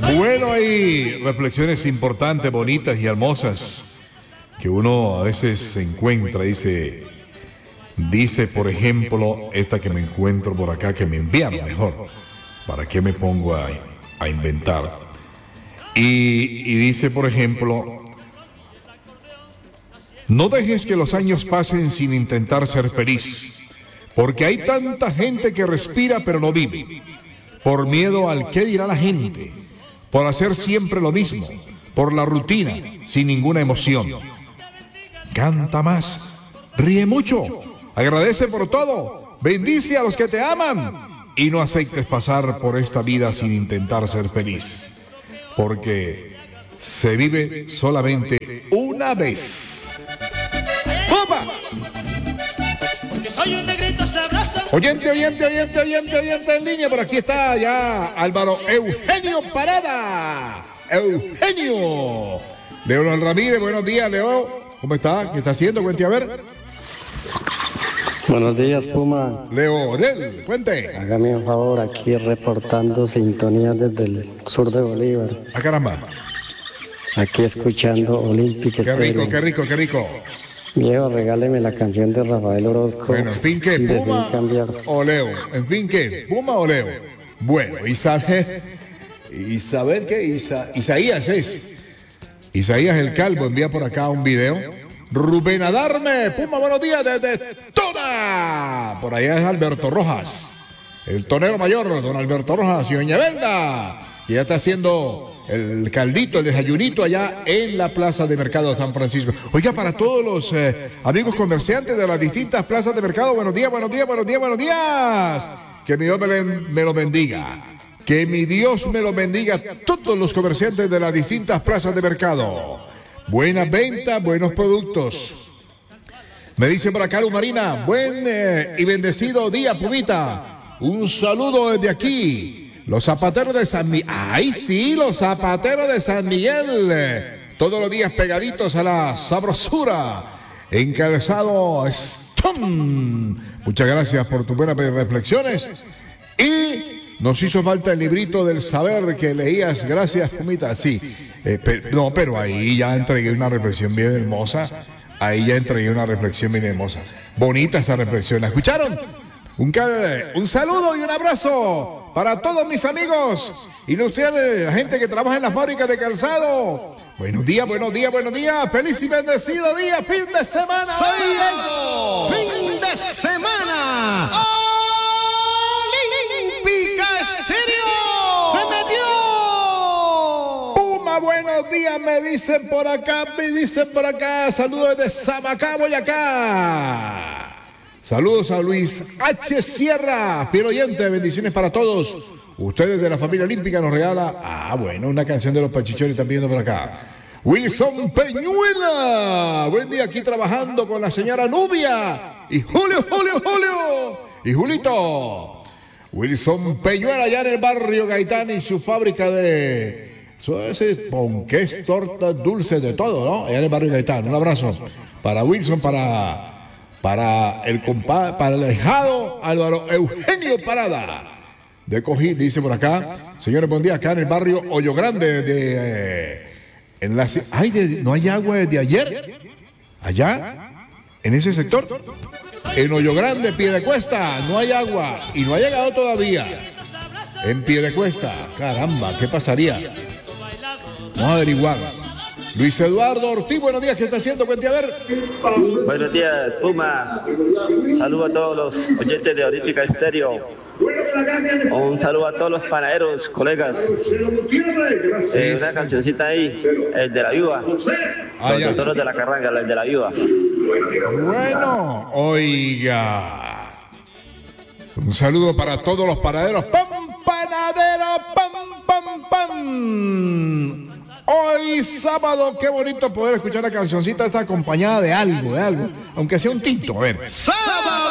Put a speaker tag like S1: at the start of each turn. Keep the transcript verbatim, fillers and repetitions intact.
S1: Bueno, hay reflexiones importantes, bonitas y hermosas que uno a veces se encuentra. Dice, dice por ejemplo, esta que me encuentro por acá, que me enviaron mejor. ¿Para qué me pongo a, a inventar? Y, y dice, por ejemplo, no dejes que los años pasen sin intentar ser feliz, porque hay tanta gente que respira pero no vive, por miedo al qué dirá la gente, por hacer siempre lo mismo, por la rutina, sin ninguna emoción. Canta más, ríe mucho, agradece por todo, bendice a los que te aman y no aceptes pasar por esta vida sin intentar ser feliz, porque se vive solamente una vez. ¡Opa! Oyente, oyente, oyente, oyente, oyente en línea. Por aquí está ya Álvaro Eugenio Parada. Eugenio. Leonel Ramírez, buenos días, Leo. ¿Cómo está? ¿Qué está haciendo? Cuente a ver.
S2: Buenos días, Puma.
S1: Leonel, cuente.
S2: Hágame un favor, aquí reportando sintonía desde el sur de Bolívar.
S1: ¡Ah, caramba!
S2: Aquí escuchando Olympic
S1: Qué
S2: Stereo.
S1: rico, qué rico, qué rico.
S2: Viejo, regáleme la canción de Rafael Orozco.
S1: Bueno, en fin, ¿qué? ¿Puma
S2: cambiar.
S1: o Leo? En fin, ¿qué? ¿Puma o Leo? Bueno, Isabel, Isabel, ¿qué? Isa, Isaías es. Isaías el Calvo envía por acá un video. Rubén Adarme, Puma, buenos días desde Tona. Por allá es Alberto Rojas, el tonero mayor, don Alberto Rojas y doña Belda, que ya está haciendo el caldito, el desayunito allá en la plaza de mercado de San Francisco. Oiga, para todos los eh, amigos comerciantes de las distintas plazas de mercado, buenos días, buenos días, buenos días, buenos días. Que mi Dios me, le, me lo bendiga. Que mi Dios me lo bendiga a todos los comerciantes de las distintas plazas de mercado. Buenas ventas, buenos productos. Me dice por acá Luz Marina, buen eh, y bendecido día, Pumita. Un saludo desde aquí. Los zapateros de San Miguel. ¡Ay, sí! Los zapateros de San Miguel. Todos los días pegaditos a la sabrosura. En Calzado Stone. Muchas gracias por tus buenas reflexiones. Y nos hizo falta el librito del saber que leías. Gracias, Pumita. Sí. Eh, pero, no, pero ahí ya entregué una reflexión bien hermosa. Ahí ya entregué una reflexión bien hermosa. Bonita esa reflexión. ¿La escucharon? Un, un saludo y un abrazo para todos mis amigos y de ustedes, la gente que trabaja en las fábricas de calzado. Buenos días, buenos días, buenos días. Feliz y bendecido día, fin de semana.
S3: ¡Soy fin de semana! ¡Olímpica Estéreo! ¡Se metió!
S1: Puma, buenos días, me dicen por acá, me dicen por acá. Saludos desde Samacá, Boyacá. Saludos a Luis H. Sierra, fiel oyente, bendiciones para todos. Ustedes de la familia olímpica nos regala, ah, bueno, una canción de los Pachichones están pidiendo por acá. Wilson Peñuela, buen día aquí trabajando con la señora Nubia. Y Julio, Julio, Julio. Y Julito. Wilson Peñuela allá en el barrio Gaitán y su fábrica de... Eso es ponqués, tortas, dulces, de todo, ¿no? Allá en el barrio Gaitán. Un abrazo para Wilson, para... Para el compadre, para el ahijado Álvaro Eugenio Parada de Cojín, dice por acá. Señores, buen día, acá en el barrio Hoyo Grande de eh, en la, ay, de, ¿no hay agua desde ayer? Allá, en ese sector, en Hoyo Grande, Piedecuesta, no hay agua y no ha llegado todavía. En Piedecuesta, caramba, ¿qué pasaría? Vamos a averiguar. Luis Eduardo Ortiz, buenos días, ¿qué está haciendo? Cuente a ver.
S4: Buenos días, Puma. Saludo a todos los oyentes de Olímpica Estéreo. Un saludo a todos los panaderos, colegas. Eh, una cancioncita ahí, el de la viuda.
S1: Ah,
S4: los toros de la carranga, el de la viuda.
S1: Bueno, oiga. Un saludo para todos los panaderos. ¡Pam, panadero! ¡Pam, pam, pam! Hoy sábado, qué bonito poder escuchar la cancioncita esta acompañada de algo, de algo, aunque sea un tinto, a ver.
S3: ¡Sábado!